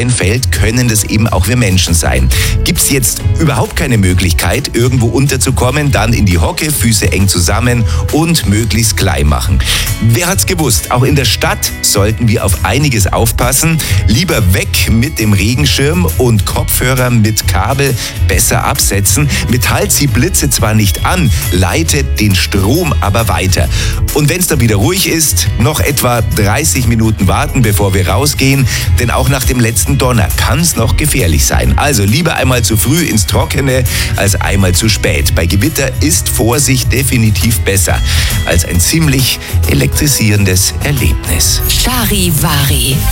einfällt, können das eben auch wir Menschen sein. Gibt's jetzt überhaupt keine Möglichkeit, irgendwo unterzukommen, dann in die Hocke, Füße eng zusammen und möglichst klein machen. Wer hat's gewusst? Auch in der Stadt sollten wir auf einiges aufpassen. Lieber weg mit dem Regenschirm und Kopfhörer mit Kabel besser absetzen. Metall zieht Blitze zwar nicht an, leitet den Strom aber weiter. Und wenn es dann wieder ruhig ist, noch etwa 30 Minuten warten, bevor wir rausgehen, denn auch nach dem letzten Donner kann es noch gefährlich sein. Also lieber einmal zu früh ins Trockene als einmal zu spät. Bei Gewitter ist Vorsicht definitiv besser als ein ziemlich elektrisierendes Erlebnis. Charivari.